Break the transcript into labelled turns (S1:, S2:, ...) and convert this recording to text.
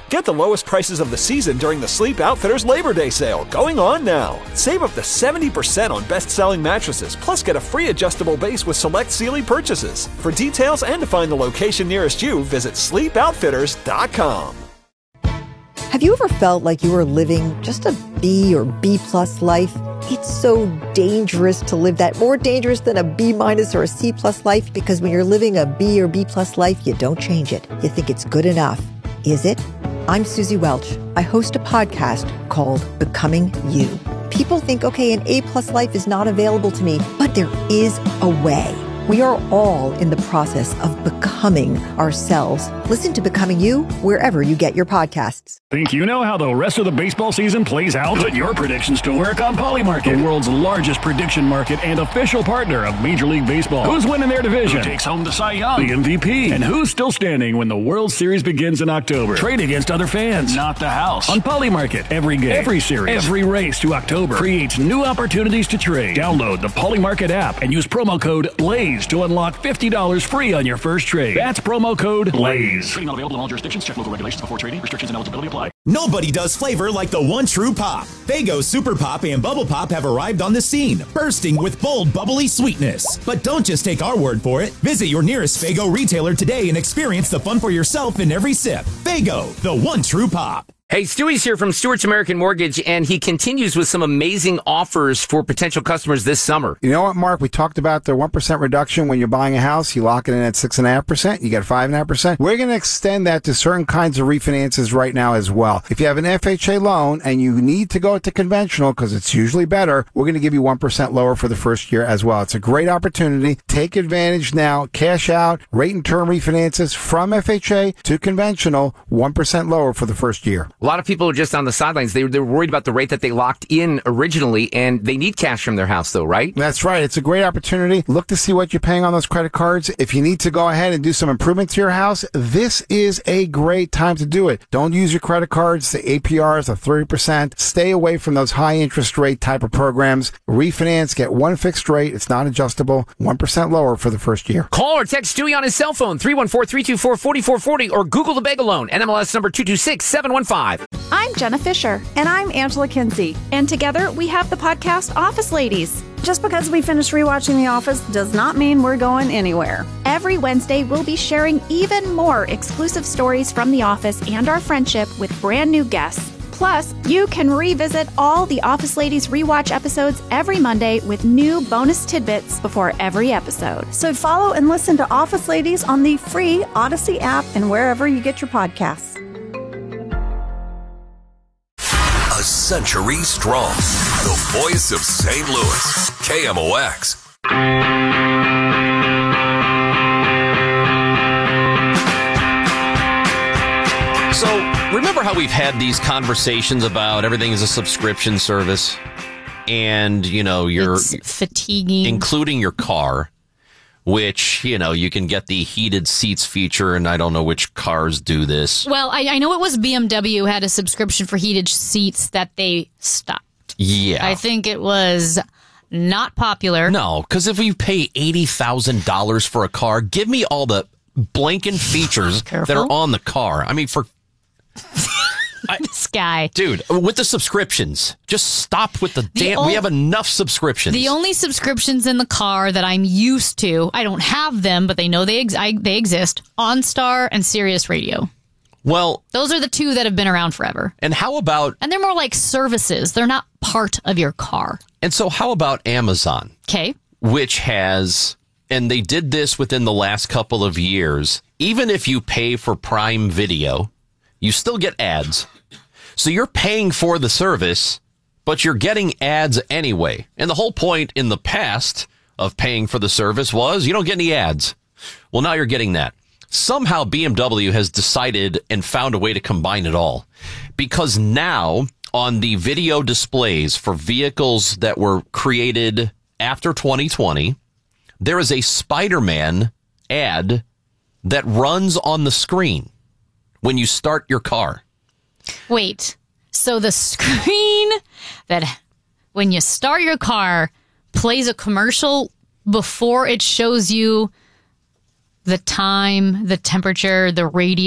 S1: Get the lowest prices of the season during the Sleep Outfitters Labor Day sale, going on now. Save up to 70% on best-selling mattresses, plus get a free adjustable base with select Sealy purchases. For details and to find the location nearest you, visit sleepoutfitters.com.
S2: Have you ever felt like you were living just a B or B plus life? It's so dangerous to live that, more dangerous than a B minus or a C plus life, because when you're living a B or B plus life, you don't change it. You think it's good enough. Is it? I'm Susie Welch. I host a podcast called Becoming You. People think, okay, an A plus life is not available to me, but there is a way. We are all in the process of becoming ourselves. Listen to Becoming You wherever you get your podcasts.
S3: Think you know how the rest of the baseball season plays out? Put your predictions to work on Polymarket, the world's largest prediction market and official partner of Major League Baseball. Who's winning their division? Who takes home the Cy Young, the MVP? And who's still standing when the World Series begins in October? Trade against other fans, not the house. On Polymarket, every game, every series, every race to October creates new opportunities to trade. Download the Polymarket app and use promo code BLAZE to unlock $50 free on your first trade. That's promo code BLAZE. Trading not available in all jurisdictions. Check local regulations before trading. Restrictions and eligibility apply.
S4: Nobody does flavor like the one true pop. Faygo Super Pop and Bubble Pop have arrived on the scene, bursting with bold, bubbly sweetness. But don't just take our word for it. Visit your nearest Faygo retailer today and experience the fun for yourself in every sip. Faygo, the one true pop.
S5: Hey, Stewie's here from Stewart's American Mortgage, and he continues with some amazing offers for potential customers this summer.
S6: You know what, Mark? We talked about the 1% reduction when you're buying a house. You lock it in at 6.5%. You get 5.5%. We're going to extend that to certain kinds of refinances right now as well. If you have an FHA loan and you need to go to conventional because it's usually better, we're going to give you 1% lower for the first year as well. It's a great opportunity. Take advantage now. Cash out, rate and term refinances from FHA to conventional, 1% lower for the first year.
S5: A lot of people are just on the sidelines. They're worried about the rate that they locked in originally, and they need cash from their house, though, right?
S6: That's right. It's a great opportunity. Look to see what you're paying on those credit cards. If you need to go ahead and do some improvement to your house, this is a great time to do it. Don't use your credit cards. The APRs are 30%. Stay away from those high interest rate type of programs. Refinance, get one fixed rate. It's not adjustable. 1% lower for the first year.
S5: Call or text Stewie on his cell phone, 314-324-4440, or Google the Bagel Loan, NMLS number 226715.
S7: I'm Jenna Fisher.
S8: And I'm Angela Kinsey.
S7: And together we have the podcast Office Ladies.
S8: Just because we finished rewatching The Office does not mean we're going anywhere.
S7: Every Wednesday, we'll be sharing even more exclusive stories from The Office and our friendship with brand new guests. Plus, you can revisit all the Office Ladies rewatch episodes every Monday with new bonus tidbits before every episode.
S8: So follow and listen to Office Ladies on the free Odyssey app and wherever you get your podcasts.
S9: A century strong. The voice of St. Louis. KMOX.
S10: So, remember how we've had these conversations about everything is a subscription service? And, you know,
S11: it's fatiguing.
S10: Including your car, which, you know, you can get the heated seats feature, and I don't know which cars do this.
S11: Well, I know it was BMW had a subscription for heated seats that they stopped.
S10: Yeah.
S11: I think it was not popular.
S10: No, because if you pay $80,000 for a car, give me all the blanking features that are on the car. I mean, for...
S11: This guy.
S10: Dude, with the subscriptions, just stop with the damn... We have enough subscriptions.
S11: The only subscriptions in the car that I'm used to, I don't have them, but they know they exist, OnStar and Sirius Radio.
S10: Well...
S11: Those are the two that have been around forever.
S10: And how about...
S11: And they're more like services. They're not part of your car.
S10: And so how about Amazon?
S11: Okay.
S10: Which has... And they did this within the last couple of years. Even if you pay for Prime Video, you still get ads. So you're paying for the service, but you're getting ads anyway. And the whole point in the past of paying for the service was you don't get any ads. Well, now you're getting that. Somehow BMW has decided and found a way to combine it all. Because now on the video displays for vehicles that were created after 2020, there is a Spider-Man ad that runs on the screen when you start your car.
S11: Wait, so the screen that when you start your car plays a commercial before it shows you the time, the temperature, the radio?